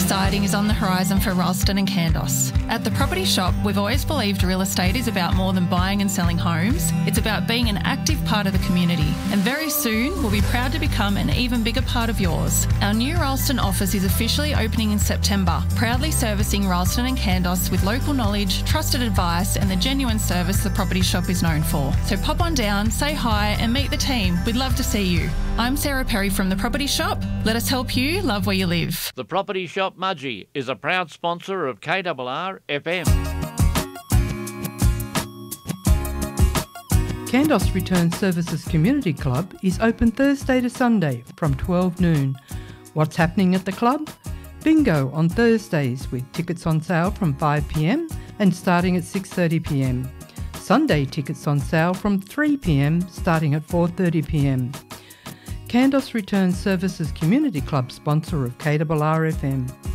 exciting is on the horizon for Ralston and Kandos. At the Property Shop, we've always believed real estate is about more than buying and selling homes. It's about being an active part of the community. And very soon, we'll be proud to become an even bigger part of yours. Our new Ralston office is officially opening in September, proudly servicing Ralston and Kandos with local knowledge, trusted advice and the genuine service the Property Shop is known for. So pop on down, say hi and meet the team. We'd love to see you. I'm Sarah Perry from the Property Shop. Let us help you love where you live. The Property Shop Mudgee is a proud sponsor of KRR FM. Kandos Return Services Community Club is open Thursday to Sunday from 12 noon. What's happening at the club? Bingo on Thursdays with tickets on sale from 5 p.m. and starting at 6:30 p.m. Sunday tickets on sale from 3 p.m. starting at 4:30 p.m. Kandos Return Services Community Club sponsor of KRR FM.